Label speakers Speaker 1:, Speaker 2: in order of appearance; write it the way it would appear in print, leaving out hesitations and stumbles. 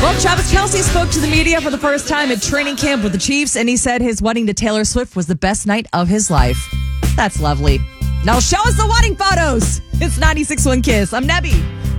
Speaker 1: Well, Travis Kelce spoke to the media for the first time at training camp with the Chiefs, and he said his wedding to Taylor Swift was the best night of his life. That's lovely. Now show us the wedding photos. It's 96.1 Kiss. I'm Nebby.